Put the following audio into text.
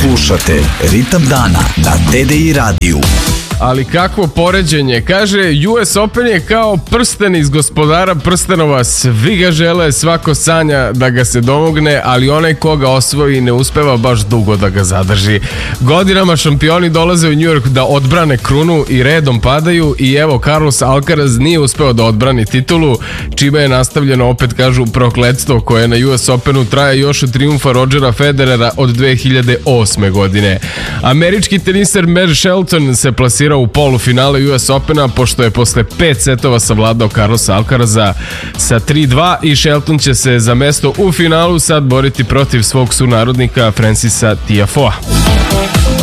Slušate Ritam dana na TDI radiju. Ali kakvo poređenje, kaže US Open je kao prsten iz Gospodara prstenova, svi ga žele, svako sanja da ga se domogne, ali onaj ko ga osvoji ne uspeva baš dugo da ga zadrži. Godinama šampioni dolaze u New York da odbrane krunu i redom padaju i evo Carlos Alcaraz nije uspeo da odbrani titulu, čime je nastavljeno, opet kažu, prokletstvo koje na US Openu traje još od trijumfa Rodgera Federera od 2008. godine. Američki teniser Matt Shelton se plasirao u polufinale US Opena pošto je posle 5 setova savladao Carlosa Alcaraza sa 3-2 i Shelton će se za mesto u finalu sad boriti protiv svog sunarodnika Francisa Tiafoea.